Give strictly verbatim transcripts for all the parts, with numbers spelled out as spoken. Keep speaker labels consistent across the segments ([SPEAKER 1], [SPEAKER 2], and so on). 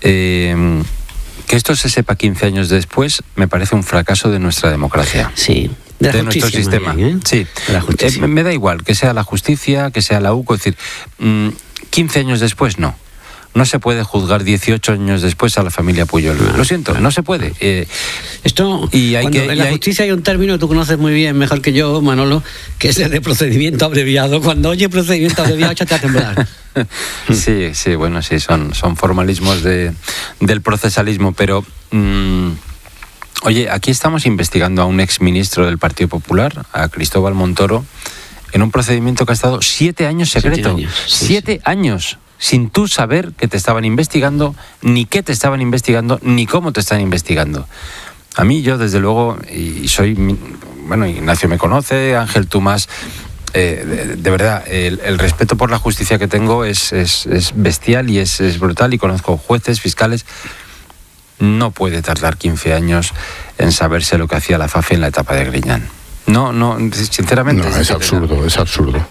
[SPEAKER 1] Eh, que esto se sepa quince años después me parece un fracaso de nuestra democracia.
[SPEAKER 2] Sí. De,
[SPEAKER 1] de nuestro sistema. Bien, ¿eh? Sí.
[SPEAKER 2] De la
[SPEAKER 1] eh, me da igual que sea la justicia, que sea la U C O, es decir, mmm, quince años después no. No se puede juzgar dieciocho años después a la familia Pujol. No, Lo siento, no se puede. Eh,
[SPEAKER 2] Esto,
[SPEAKER 1] y hay que,
[SPEAKER 2] en la
[SPEAKER 1] hay...
[SPEAKER 2] justicia hay un término que tú conoces muy bien, mejor que yo, Manolo, que es el de procedimiento abreviado. Cuando oye procedimiento abreviado, échate a temblar.
[SPEAKER 1] Sí, sí, bueno, sí, son, son formalismos de, del procesalismo, pero... Mmm, oye, aquí estamos investigando a un exministro del Partido Popular, a Cristóbal Montoro, en un procedimiento que ha estado siete años secreto. Siete años. Sí, siete sí. años. Sin tú saber que te estaban investigando, ni qué te estaban investigando, ni cómo te están investigando. A mí, yo desde luego, y soy, bueno, Ignacio me conoce, Ángel, tú más, eh, de, de verdad, el, el respeto por la justicia que tengo es, es, es bestial y es, es brutal, y conozco jueces, fiscales. No puede tardar quince años en saberse lo que hacía la FAFE en la etapa de Griñán. No, no, sinceramente.
[SPEAKER 3] No, es absurdo, es absurdo.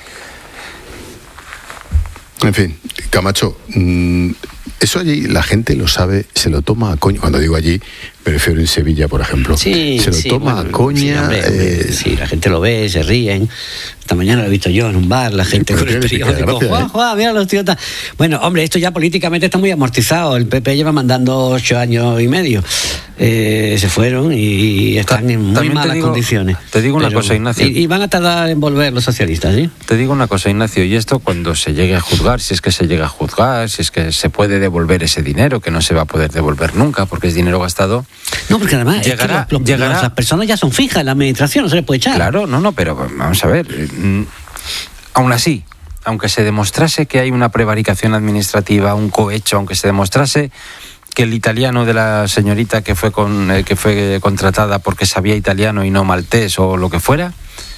[SPEAKER 3] En fin, Camacho, mmm, eso allí la gente lo sabe, se lo toma a coña. Cuando digo allí, prefiero en Sevilla, por ejemplo.
[SPEAKER 2] Sí,
[SPEAKER 3] se lo
[SPEAKER 2] sí,
[SPEAKER 3] toma
[SPEAKER 2] bueno,
[SPEAKER 3] a coña.
[SPEAKER 2] Sí, hombre, hombre,
[SPEAKER 3] eh...
[SPEAKER 2] sí, la gente lo ve, se ríen. Esta mañana lo he visto yo en un bar, la gente con el periódico. ¡Juan, Juan, mira los tíos! Bueno, hombre, esto ya políticamente está muy amortizado. El P P lleva mandando ocho años y medio. Eh, se fueron y están en muy
[SPEAKER 1] También
[SPEAKER 2] malas
[SPEAKER 1] digo,
[SPEAKER 2] condiciones.
[SPEAKER 1] Te digo una
[SPEAKER 2] Pero,
[SPEAKER 1] cosa, Ignacio.
[SPEAKER 2] Y, y van a tardar en volver los socialistas, ¿sí?
[SPEAKER 1] Te digo una cosa, Ignacio, y esto cuando se llegue a juzgar, si es que se llega a juzgar, si es que se puede devolver ese dinero, que no se va a poder devolver nunca, porque es dinero gastado.
[SPEAKER 2] No, porque además
[SPEAKER 1] llegará,
[SPEAKER 2] es que los, los,
[SPEAKER 1] llegará...
[SPEAKER 2] las personas ya son fijas en la administración, no se les puede echar.
[SPEAKER 1] Claro, no, no, pero vamos a ver. Eh, aún así, aunque se demostrase que hay una prevaricación administrativa, un cohecho, aunque se demostrase que el italiano de la señorita que fue con eh, que fue contratada porque sabía italiano y no maltés o lo que fuera,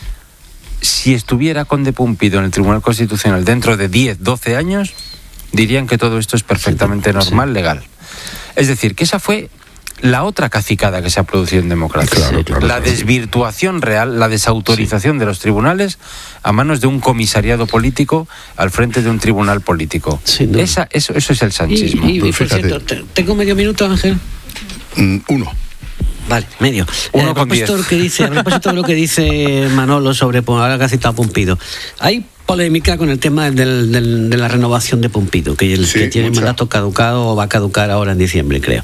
[SPEAKER 1] si estuviera Conde Pumpido en el Tribunal Constitucional dentro de diez, doce años, dirían que todo esto es perfectamente normal, legal. Es decir, que esa fue la otra cacicada que se ha producido en democracia.
[SPEAKER 3] Claro, claro,
[SPEAKER 1] la
[SPEAKER 3] claro.
[SPEAKER 1] desvirtuación real, la desautorización sí. de los tribunales a manos de un comisariado político al frente de un tribunal político.
[SPEAKER 2] Sí, no.
[SPEAKER 1] Esa, eso, eso es el sanchismo.
[SPEAKER 2] Y, y, y por cierto, ¿tengo medio minuto, Ángel?
[SPEAKER 3] Mm, uno.
[SPEAKER 2] Vale, medio.
[SPEAKER 1] Uno
[SPEAKER 2] eh,
[SPEAKER 1] con diez.
[SPEAKER 2] Que dice, a propósito de lo que dice Manolo sobre, ahora que ha citado Pumpido, hay polémica con el tema del, del, de la renovación de Pumpido, que, el, sí, que tiene mucha. mandato caducado o va a caducar ahora en diciembre, creo.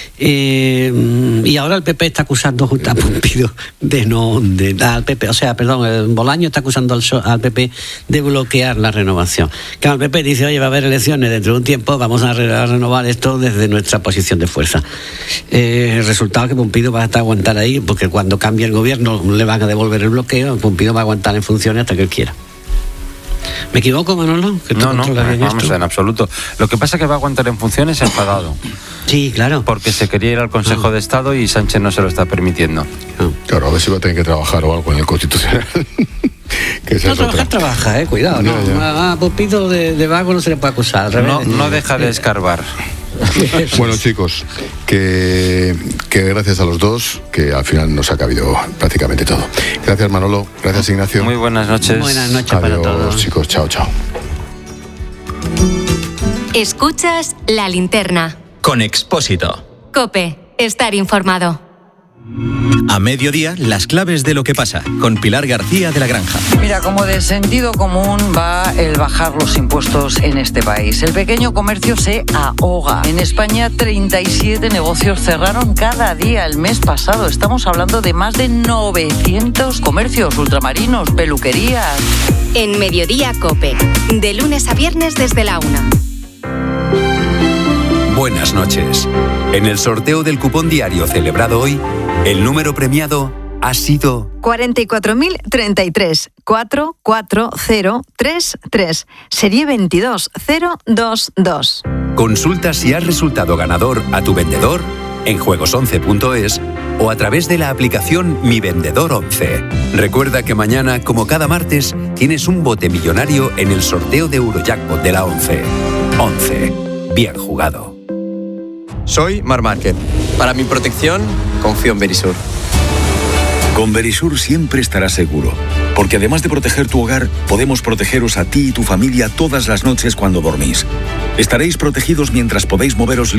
[SPEAKER 2] Eh, y ahora el P P está acusando a Pumpido de no de, al P P, o sea, perdón, el Bolaño está acusando al, al P P de bloquear la renovación. Claro, el P P dice, oye, va a haber elecciones dentro de un tiempo, vamos a, re, a renovar esto desde nuestra posición de fuerza. Eh, el resultado es que Pumpido va a estar a aguantar ahí, porque cuando cambie el gobierno le van a devolver el bloqueo, Pumpido va a aguantar en funciones hasta que él quiera. ¿Me equivoco, Manolo? ¿Que
[SPEAKER 1] no, no, vamos, esto? En absoluto. Lo que pasa es que va a aguantar en funciones enfadado.
[SPEAKER 2] Sí, claro.
[SPEAKER 1] Porque se quería ir al Consejo ah. de Estado y Sánchez no se lo está permitiendo.
[SPEAKER 3] Ah. Claro, a ver si va a tener que trabajar o algo en el Constitucional.
[SPEAKER 2] que no, trabajar otra. trabaja, eh, cuidado. No, no. A Pumpido de, de vago no se le puede acusar.
[SPEAKER 1] No, no deja de escarbar.
[SPEAKER 3] Bueno, chicos, que, que gracias a los dos, que al final nos ha cabido prácticamente todo. Gracias, Manolo. Gracias, Ignacio.
[SPEAKER 1] Muy buenas noches.
[SPEAKER 2] Muy buenas noches.
[SPEAKER 3] Adiós,
[SPEAKER 2] para todos.
[SPEAKER 3] Chicos. Chao, chao.
[SPEAKER 4] Escuchas La Linterna.
[SPEAKER 5] Con Expósito.
[SPEAKER 4] COPE. Estar informado.
[SPEAKER 5] A mediodía, las claves de lo que pasa, con Pilar García de la Granja.
[SPEAKER 6] Mira, como de sentido común va el bajar los impuestos en este país. El pequeño comercio se ahoga. En España, treinta y siete negocios cerraron cada día el mes pasado. Estamos hablando de más de novecientos comercios, ultramarinos, peluquerías.
[SPEAKER 4] En Mediodía COPE, de lunes a viernes desde la una.
[SPEAKER 7] Buenas noches. En el sorteo del cupón diario celebrado hoy, el número premiado ha sido
[SPEAKER 8] cuarenta y cuatro mil treinta y tres, cuatro cuatro cero tres tres, serie veintidós cero dos dos.
[SPEAKER 7] Consulta si has resultado ganador a tu vendedor en juegos once punto es o a través de la aplicación Mi Vendedor once. Recuerda que mañana, como cada martes, tienes un bote millonario en el sorteo de Eurojackpot de la once. once. Bien jugado.
[SPEAKER 9] Soy Mar Márquez. Para mi protección, confío en Verisur.
[SPEAKER 10] Con Verisur siempre estarás seguro, porque además de proteger tu hogar, podemos protegeros a ti y tu familia todas las noches cuando dormís. Estaréis protegidos mientras podéis moveros